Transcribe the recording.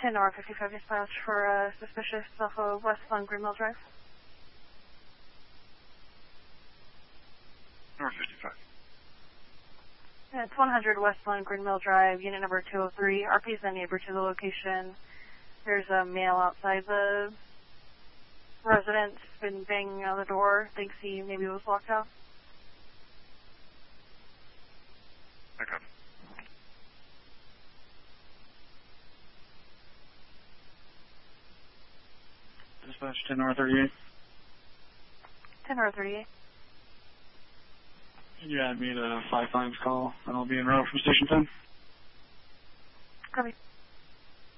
10R55 dispatch for suspicious off of West on Green Mill Drive. Number 55. Yeah, it's 100 West on Green Mill Drive, unit number 203. RP is a neighbor to the location. There's a male outside the residence, been banging on the door, thinks he maybe was locked out. Okay. Dispatch 10R38. 10R38. Can you add me to 5 times call, and I'll be en route from Station 10? Copy.